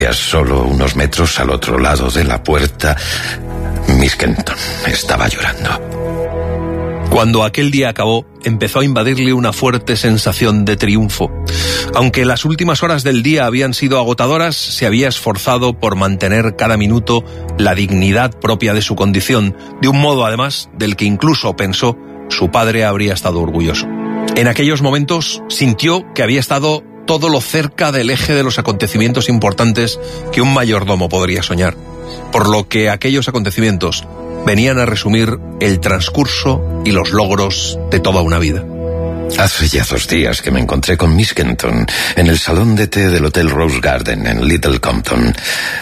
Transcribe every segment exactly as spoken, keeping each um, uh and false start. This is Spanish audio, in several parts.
Solo unos metros al otro lado de la puerta, Miss Kenton estaba llorando. Cuando aquel día acabó, empezó a invadirle una fuerte sensación de triunfo. Aunque las últimas horas del día habían sido agotadoras, se había esforzado por mantener cada minuto la dignidad propia de su condición, de un modo además del que incluso pensó su padre habría estado orgulloso. En aquellos momentos sintió que había estado todo lo cerca del eje de los acontecimientos importantes que un mayordomo podría soñar, por lo que aquellos acontecimientos venían a resumir el transcurso y los logros de toda una vida. Hace ya dos días que me encontré con Miss Kenton en el salón de té del Hotel Rose Garden en Little Compton.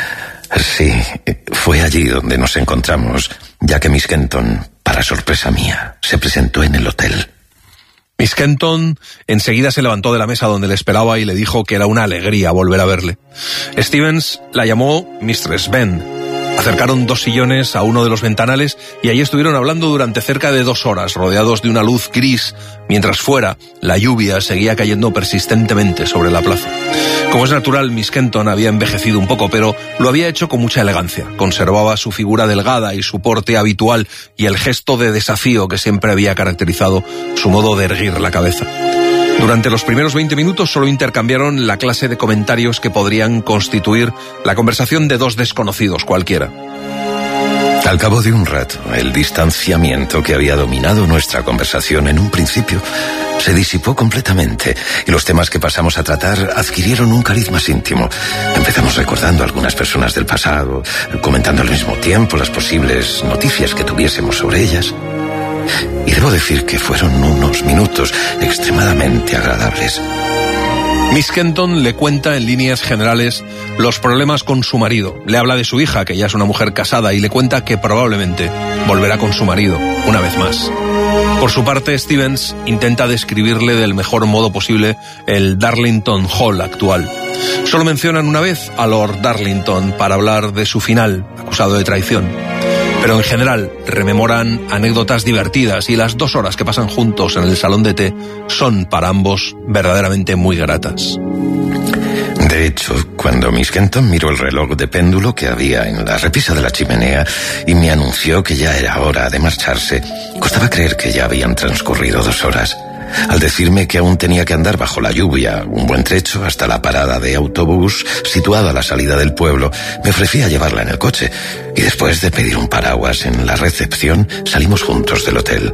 Sí, fue allí donde nos encontramos, ya que Miss Kenton, para sorpresa mía, se presentó en el hotel. Miss Kenton enseguida se levantó de la mesa donde le esperaba y le dijo que era una alegría volver a verle. Stevens la llamó mistress Benn. Acercaron dos sillones a uno de los ventanales y allí estuvieron hablando durante cerca de dos horas, rodeados de una luz gris, mientras fuera la lluvia seguía cayendo persistentemente sobre la plaza. Como es natural, Miss Kenton había envejecido un poco, pero lo había hecho con mucha elegancia. Conservaba su figura delgada y su porte habitual y el gesto de desafío que siempre había caracterizado su modo de erguir la cabeza. Durante los primeros veinte minutos solo intercambiaron la clase de comentarios que podrían constituir la conversación de dos desconocidos cualquiera. Al cabo de un rato, el distanciamiento que había dominado nuestra conversación en un principio se disipó completamente y los temas que pasamos a tratar adquirieron un cariz más íntimo. Empezamos recordando a algunas personas del pasado, comentando al mismo tiempo las posibles noticias que tuviésemos sobre ellas. Y debo decir que fueron unos minutos extremadamente agradables. Miss Kenton le cuenta en líneas generales los problemas con su marido. Le habla de su hija, que ya es una mujer casada, y le cuenta que probablemente volverá con su marido una vez más. Por su parte, Stevens intenta describirle del mejor modo posible el Darlington Hall actual. Solo mencionan una vez a Lord Darlington para hablar de su final, acusado de traición. Pero en general rememoran anécdotas divertidas y las dos horas que pasan juntos en el salón de té son para ambos verdaderamente muy gratas. De hecho, cuando Miss Kenton miró el reloj de péndulo que había en la repisa de la chimenea y me anunció que ya era hora de marcharse, costaba creer que ya habían transcurrido dos horas. Al decirme que aún tenía que andar bajo la lluvia un buen trecho hasta la parada de autobús situada a la salida del pueblo, me ofrecí a llevarla en el coche y después de pedir un paraguas en la recepción salimos juntos del hotel.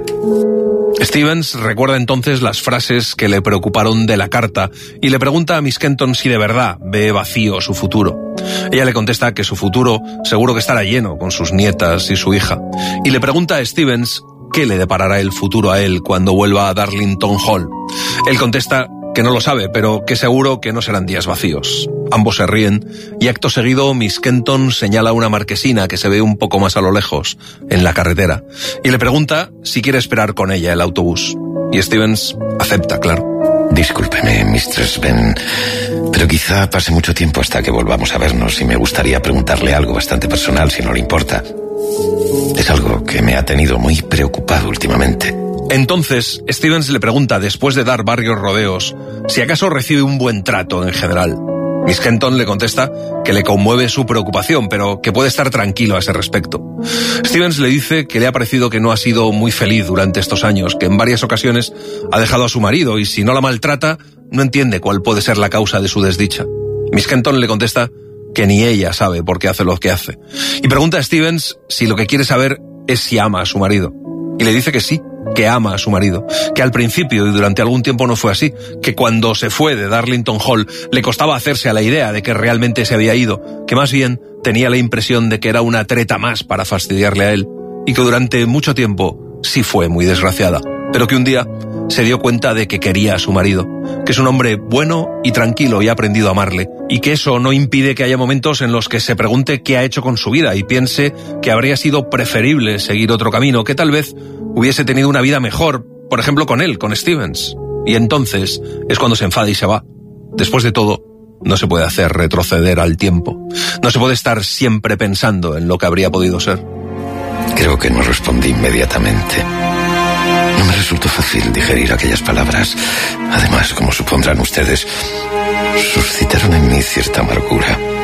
Stevens recuerda entonces las frases que le preocuparon de la carta y le pregunta a Miss Kenton si de verdad ve vacío su futuro. Ella le contesta que su futuro seguro que estará lleno con sus nietas y su hija. Y le pregunta a Stevens qué le deparará el futuro a él cuando vuelva a Darlington Hall. Él contesta que no lo sabe, pero que seguro que no serán días vacíos. Ambos se ríen y acto seguido Miss Kenton señala una marquesina que se ve un poco más a lo lejos, en la carretera, y le pregunta si quiere esperar con ella el autobús. Y Stevens acepta, claro. Discúlpeme, mistress Benn, pero quizá pase mucho tiempo hasta que volvamos a vernos y me gustaría preguntarle algo bastante personal, si no le importa. Es algo que me ha tenido muy preocupado últimamente. Entonces, Stevens le pregunta, después de dar varios rodeos, si acaso recibe un buen trato en general. Miss Kenton le contesta que le conmueve su preocupación, pero que puede estar tranquilo a ese respecto. Stevens le dice que le ha parecido que no ha sido muy feliz durante estos años, que en varias ocasiones ha dejado a su marido y si no la maltrata, no entiende cuál puede ser la causa de su desdicha. Miss Kenton le contesta que ni ella sabe por qué hace lo que hace. Y pregunta a Stevens si lo que quiere saber es si ama a su marido. Y le dice que sí, que ama a su marido, que al principio y durante algún tiempo no fue así, que cuando se fue de Darlington Hall le costaba hacerse a la idea de que realmente se había ido, que más bien tenía la impresión de que era una treta más para fastidiarle a él, y que durante mucho tiempo sí fue muy desgraciada, pero que un día se dio cuenta de que quería a su marido, que es un hombre bueno y tranquilo y ha aprendido a amarle, y que eso no impide que haya momentos en los que se pregunte qué ha hecho con su vida y piense que habría sido preferible seguir otro camino, que tal vez hubiese tenido una vida mejor, por ejemplo con él, con Stevens. Y entonces es cuando se enfada y se va. Después de todo, no se puede hacer retroceder al tiempo. No se puede estar siempre pensando en lo que habría podido ser. Creo que no respondí inmediatamente. No me resultó fácil digerir aquellas palabras. Además, como supondrán ustedes, suscitaron en mí cierta amargura.